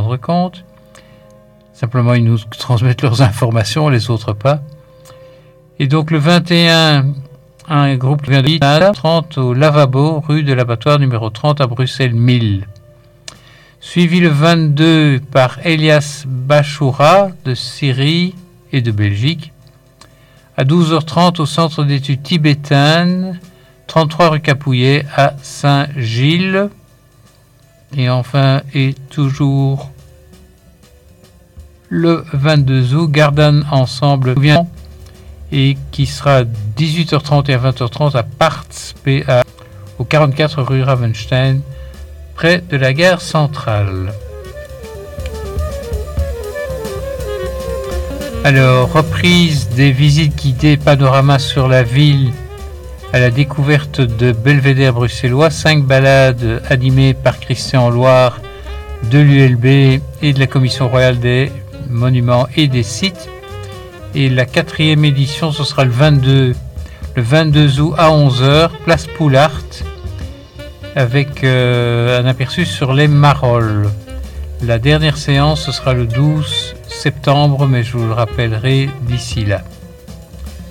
rendre compte. Simplement, ils nous transmettent leurs informations, les autres pas. Et donc, le 21, un groupe qui vient de 30 au Lavabo, rue de l'Abattoir numéro 30 à Bruxelles 1000. Suivi le 22 par Elias Bachoura de Syrie et de Belgique. À 12h30 au Centre d'études tibétaines, 33 rue Capouillet à Saint-Gilles. Et enfin, et toujours le 22 août, Gardanne Ensemble et qui sera 18h30 et à 20h30 à Parts PA au 44 rue Ravenstein, près de la gare centrale. Alors, reprise des visites guidées panorama sur la ville à la découverte de Belvédère bruxellois, 5 balades animées par Christian Loire de l'ULB et de la Commission royale des monuments et des sites. Et la 4e édition, ce sera le 22 août à 11h, place Poulart, avec un aperçu sur les Marolles. La dernière séance, ce sera le 12 septembre, mais je vous le rappellerai d'ici là.